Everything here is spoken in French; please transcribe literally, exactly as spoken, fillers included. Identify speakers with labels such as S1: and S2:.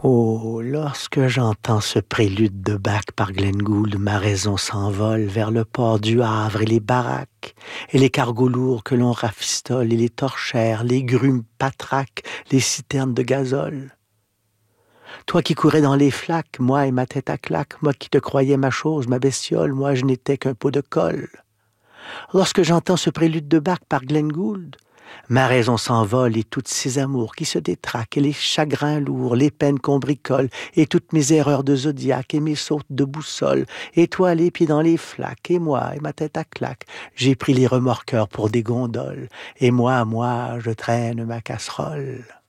S1: Oh, lorsque j'entends ce prélude de Bach par Glenn Gould, ma raison s'envole vers le port du Havre et les baraques, et les cargos lourds que l'on rafistole, et les torchères, les grumes patraques, les citernes de gazole. Toi qui courais dans les flaques, moi et ma tête à claque, moi qui te croyais ma chose, ma bestiole, moi je n'étais qu'un pot de colle. Lorsque j'entends ce prélude de Bach par Glenn Gould, ma raison s'envole et toutes ces amours qui se détraquent, et les chagrins lourds, les peines qu'on bricole, et toutes mes erreurs de zodiaque, et mes sautes de boussole, et toi les pieds dans les flaques, et moi, et ma tête à claque, j'ai pris les remorqueurs pour des gondoles, et moi, moi, je traîne ma casserole.